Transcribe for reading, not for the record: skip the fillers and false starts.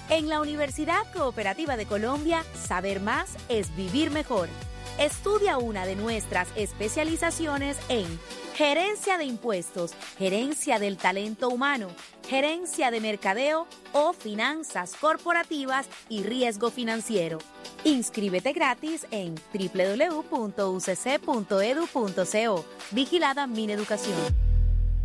En la Universidad Cooperativa de Colombia, saber más es vivir mejor. Estudia una de nuestras especializaciones en Gerencia de Impuestos, Gerencia del Talento Humano, Gerencia de Mercadeo o Finanzas Corporativas y Riesgo Financiero. Inscríbete gratis en www.ucc.edu.co. Vigilada Mineducación.